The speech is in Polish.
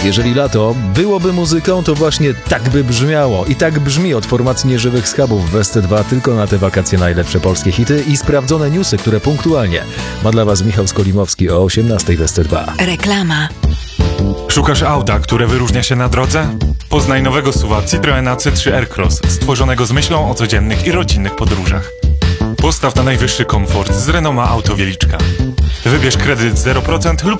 Jeżeli lato byłoby muzyką, to właśnie tak by brzmiało. I tak brzmi od formacji Nieżywych Schabów w ST2 tylko na te wakacje najlepsze polskie hity i sprawdzone newsy, które punktualnie ma dla Was Michał Skolimowski o 18 w ST2. Reklama. Szukasz auta, które wyróżnia się na drodze? Poznaj nowego SUV-a Citroena C3 Aircross, stworzonego z myślą o codziennych i rodzinnych podróżach. Postaw na najwyższy komfort z Renault Autowieliczka. Wybierz kredyt 0% lub